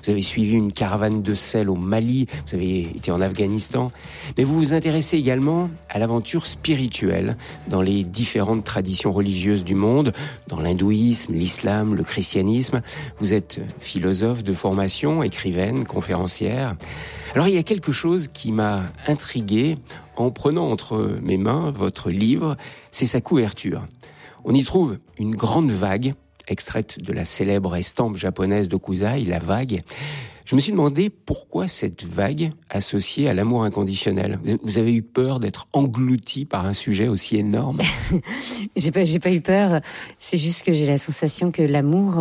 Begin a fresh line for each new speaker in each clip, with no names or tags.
vous avez suivi une caravane de sel au Mali, vous avez été en Afghanistan, mais vous vous intéressez également à l'aventure spirituelle dans les différentes traditions religieuses du monde, dans l'hindouisme, l'islam, le christianisme. Vous êtes philosophe de formation, écrivaine, conférencière. Alors il y a quelque chose qui m'a intrigué en prenant entre mes mains votre livre, c'est sa couverture. On y trouve une grande vague, extraite de la célèbre estampe japonaise d'Okuzai, la vague. Je me suis demandé pourquoi cette vague associée à l'amour inconditionnel. Vous avez eu peur d'être englouti par un sujet aussi énorme?
J'ai pas eu peur. C'est juste que j'ai la sensation que l'amour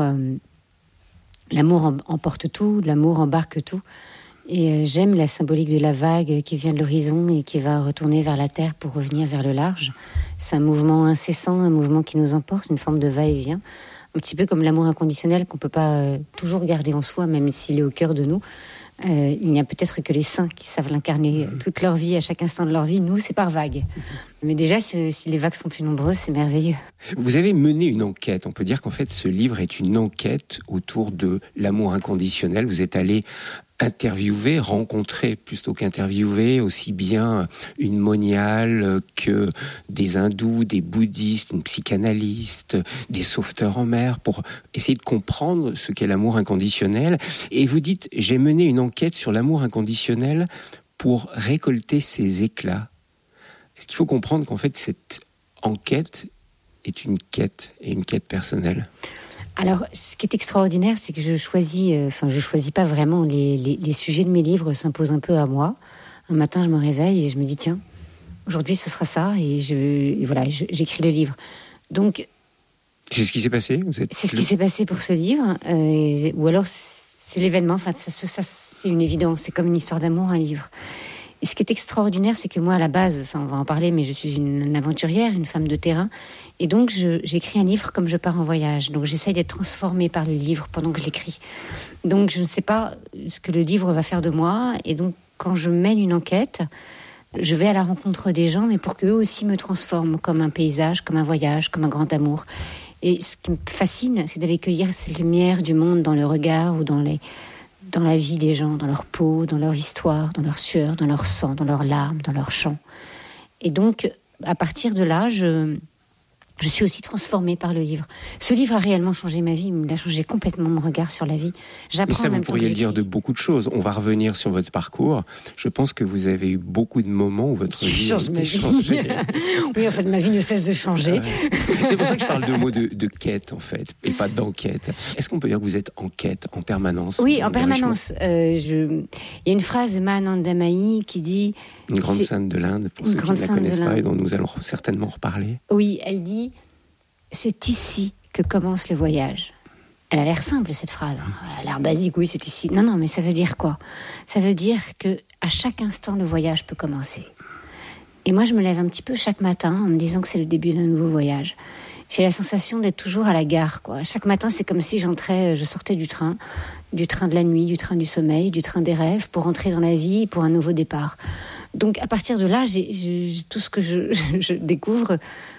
emporte tout, l'amour embarque tout. Et j'aime la symbolique de la vague qui vient de l'horizon et qui va retourner vers la terre pour revenir vers le large. C'est un mouvement incessant, un mouvement qui nous emporte, une forme de va-et-vient. Un petit peu comme l'amour inconditionnel qu'on peut pas toujours garder en soi, même s'il est au cœur de nous. Il n'y a peut-être que les saints qui savent l'incarner toute leur vie, à chaque instant de leur vie. Nous, c'est par vagues. Mais déjà, si les vagues sont plus nombreuses, c'est merveilleux.
Vous avez mené une enquête. On peut dire qu'en fait, ce livre est une enquête autour de l'amour inconditionnel. Vous êtes allé interviewer, rencontrer plutôt qu'interviewer, aussi bien une moniale que des hindous, des bouddhistes, une psychanalyste, des sauveteurs en mer, pour essayer de comprendre ce qu'est l'amour inconditionnel. Et vous dites, j'ai mené une enquête sur l'amour inconditionnel pour récolter ses éclats. Est-ce qu'il faut comprendre qu'en fait, cette enquête est une quête, et une quête personnelle ?
Alors, ce qui est extraordinaire, c'est que je choisis pas vraiment les sujets de mes livres s'imposent un peu à moi. Un matin, je me réveille et je me dis, tiens, aujourd'hui, ce sera ça, et j'écris le livre. Donc,
c'est ce qui s'est passé.
C'est ce qui s'est passé pour ce livre, ou alors c'est l'événement. Enfin, ça, c'est une évidence. C'est comme une histoire d'amour, un livre. Et ce qui est extraordinaire, c'est que moi, à la base, on va en parler, mais je suis une aventurière, une femme de terrain. Et donc, j'écris un livre comme je pars en voyage. Donc, j'essaye d'être transformée par le livre pendant que je l'écris. Donc, je ne sais pas ce que le livre va faire de moi. Et donc, quand je mène une enquête, je vais à la rencontre des gens, mais pour qu'eux aussi me transforment, comme un paysage, comme un voyage, comme un grand amour. Et ce qui me fascine, c'est d'aller cueillir cette lumière du monde dans le regard ou dans la vie des gens, dans leur peau, dans leur histoire, dans leur sueur, dans leur sang, dans leurs larmes, dans leurs chants. Et donc, à partir de là, je suis aussi transformée par le livre. Ce livre a réellement changé ma vie, il a changé complètement mon regard sur la vie.
Mais ça, vous pourriez le dire de beaucoup de choses. On va revenir sur votre parcours. Je pense que vous avez eu beaucoup de moments où votre vie a été changée.
Oui, en fait, ma vie ne cesse de changer.
C'est pour ça que je parle de mots de quête, en fait, et pas d'enquête. Est-ce qu'on peut dire que vous êtes en quête, en permanence?
Oui, en permanence. Il y a une phrase de Mahananda Mahi qui dit...
Une grande sainte de l'Inde, pour ceux qui ne la connaissent pas et dont nous allons certainement reparler.
Oui, elle dit « C'est ici que commence le voyage ». Elle a l'air simple, cette phrase. Elle a l'air basique, oui, c'est ici. Non, mais ça veut dire quoi? Ça veut dire qu'à chaque instant, le voyage peut commencer. Et moi, je me lève un petit peu chaque matin en me disant que c'est le début d'un nouveau voyage. J'ai la sensation d'être toujours à la gare, quoi. Chaque matin, c'est comme si je sortais du train de la nuit, du train du sommeil, du train des rêves, pour entrer dans la vie, pour un nouveau départ. Donc, à partir de là, tout ce que je découvre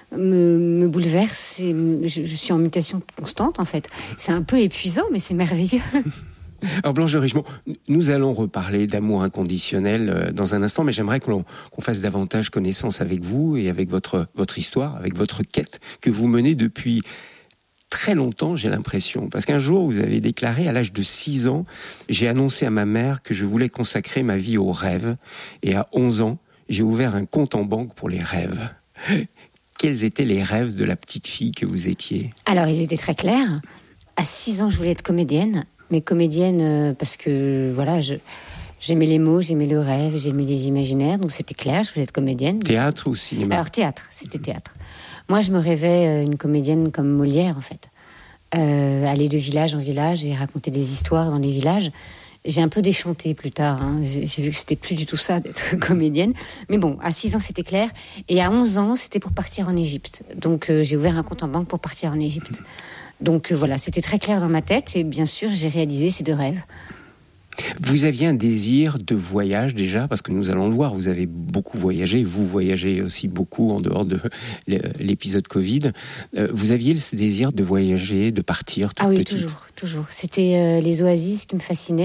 me bouleverse. Et je suis en mutation constante, en fait. C'est un peu épuisant, mais c'est merveilleux.
Alors Blanche de Richemont, nous allons reparler d'amour inconditionnel dans un instant, mais j'aimerais qu'on fasse davantage connaissance avec vous et avec votre histoire, avec votre quête que vous menez depuis très longtemps, j'ai l'impression. Parce qu'un jour, vous avez déclaré, à l'âge de 6 ans, j'ai annoncé à ma mère que je voulais consacrer ma vie aux rêves. Et à 11 ans, j'ai ouvert un compte en banque pour les rêves. Quels étaient les rêves de la petite fille que vous étiez? Alors,
ils étaient très clairs. À 6 ans, je voulais être comédienne. Mais comédienne, parce que, voilà, j'aimais les mots, j'aimais le rêve, j'aimais les imaginaires. Donc, c'était clair, je voulais être comédienne.
Théâtre ou cinéma?
Alors, théâtre, c'était théâtre. Moi, je me rêvais une comédienne comme Molière, en fait. Aller de village en village et raconter des histoires dans les villages. J'ai un peu déchanté plus tard. J'ai vu que c'était plus du tout ça d'être comédienne. Mais bon, à 6 ans, c'était clair. Et à 11 ans, c'était pour partir en Égypte. Donc, j'ai ouvert un compte en banque pour partir en Égypte. Donc, voilà, c'était très clair dans ma tête. Et bien sûr, j'ai réalisé ces 2 rêves.
Vous aviez un désir de voyage déjà, parce que nous allons le voir, vous avez beaucoup voyagé, vous voyagez aussi beaucoup en dehors de l'épisode Covid. Vous aviez ce désir de voyager, de partir toute petite?
Ah oui, toujours. C'était les oasis qui me fascinaient.